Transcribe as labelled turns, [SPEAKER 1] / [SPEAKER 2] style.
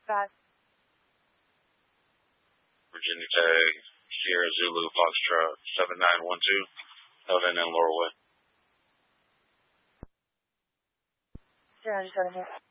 [SPEAKER 1] Got
[SPEAKER 2] Virginia Tag, Sierra Zulu, Foxtrot, 7912, Evan and Laurel Way.
[SPEAKER 1] 397 here.